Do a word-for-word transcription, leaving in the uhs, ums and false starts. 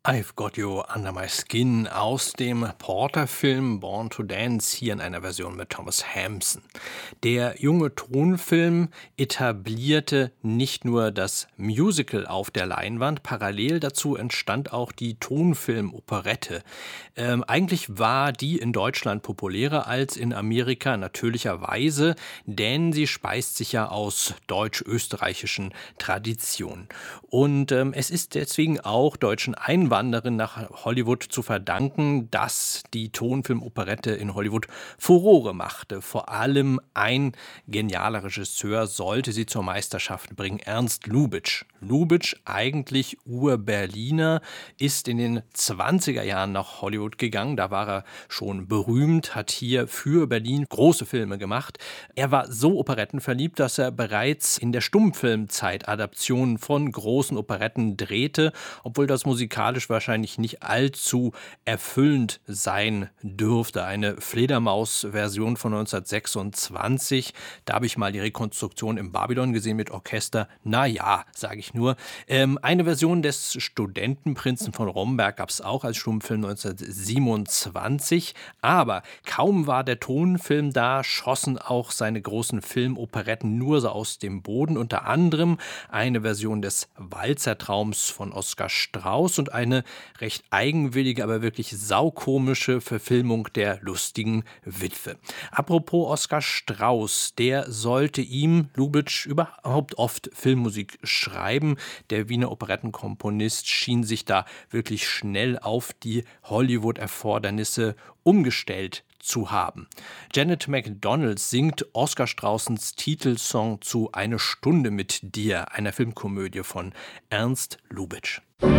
I've Got You Under My Skin aus dem Porter-Film Born to Dance, hier in einer Version mit Thomas Hampson. Der junge Tonfilm etablierte nicht nur das Musical auf der Leinwand, parallel dazu entstand auch die Tonfilm-Operette. Ähm, eigentlich war die in Deutschland populärer als in Amerika, natürlicherweise, denn sie speist sich ja aus deutsch-österreichischen Traditionen. Und ähm, es ist deswegen auch deutschen Einwanderern nach Hollywood zu verdanken, dass die Tonfilmoperette in Hollywood Furore machte. Vor allem ein genialer Regisseur sollte sie zur Meisterschaft bringen, Ernst Lubitsch. Lubitsch, eigentlich Ur-Berliner, ist in den zwanziger Jahren nach Hollywood gegangen. Da war er schon berühmt, hat hier für Berlin große Filme gemacht. Er war so operettenverliebt, dass er bereits in der Stummfilmzeit Adaptionen von großen Operetten drehte, obwohl das musikalisch wahrscheinlich nicht allzu erfüllend sein dürfte. Eine Fledermaus-Version von neunzehnhundertsechsundzwanzig, da habe ich mal die Rekonstruktion im Babylon gesehen mit Orchester. Na ja, sage ich nur. Ähm, eine Version des Studentenprinzen von Romberg gab es auch als Stummfilm neunzehnhundertsiebenundzwanzig. Aber kaum war der Tonfilm da, schossen auch seine großen Filmoperetten nur so aus dem Boden. Unter anderem eine Version des Walzertraums von Oskar Strauß und eine recht eigenwillige, aber wirklich saukomische Verfilmung der Lustigen Witwe. Apropos Oskar Strauß, der sollte ihm, Lubitsch, überhaupt oft Filmmusik schreiben. Der Wiener Operettenkomponist schien sich da wirklich schnell auf die Hollywood-Erfordernisse umgestellt zu haben. Janet MacDonald singt Oskar Straußens Titelsong zu Eine Stunde mit dir, einer Filmkomödie von Ernst Lubitsch.